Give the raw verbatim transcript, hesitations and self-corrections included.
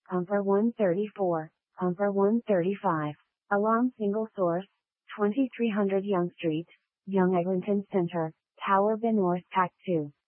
Pumper one thirty-four, Pumper one thirty-five. Alarm single source, twenty-three hundred Yonge Street, Yonge Eglinton Center, Tower B North Pack two.